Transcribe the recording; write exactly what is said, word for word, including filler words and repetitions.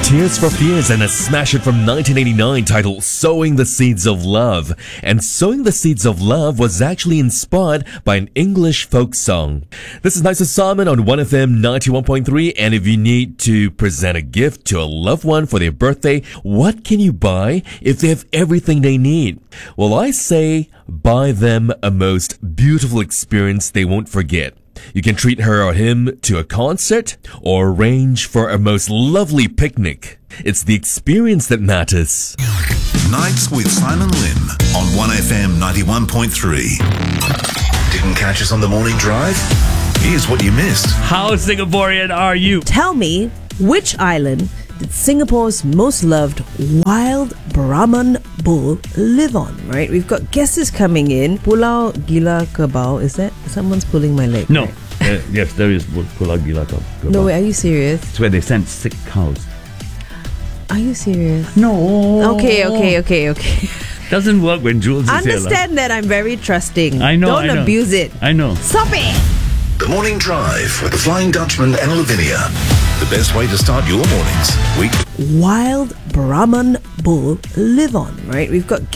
Tears for Fears and a smash hit from nineteen eighty-nine titled Sowing the Seeds of Love. And Sowing the Seeds of Love was actually inspired by an English folk song. This is Nice Simon on one F M ninety-one point three, and if you need to present a gift to a loved one for their birthday, what can you buy if they have everything they need? Well, I say buy them a most beautiful experience they won't forget. You can treat her or him to a concert or arrange for a most lovely picnic. It's the experience that matters. Nights with Simon Lim on one F M ninety-one point three. Didn't catch us on the morning drive? Here's what you missed. How Singaporean are you? Tell me, which island did Singapore's most loved wild Brahman bull live on? Right, we've got guesses coming in. Pulau Gila Kebau. Is that someone's pulling my leg? No. Right? Uh, yes, there is Pulau Gila Kebau. No, wait, are you serious? It's where they send sick cows. Are you serious? No. Okay, okay, okay, okay. Doesn't work when Jules is here. Understand that I'm very trusting. I know. Don't I know. abuse it. I know. Stop it. The Morning Drive with the Flying Dutchman and Lavinia. The best way to start your mornings. Week. Wild Brahman bull live on, right? We've got